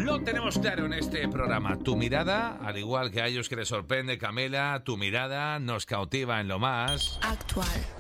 Lo tenemos claro en este programa. Tu mirada, al igual que a ellos que les sorprende, Camela, tu mirada nos cautiva en lo más actual.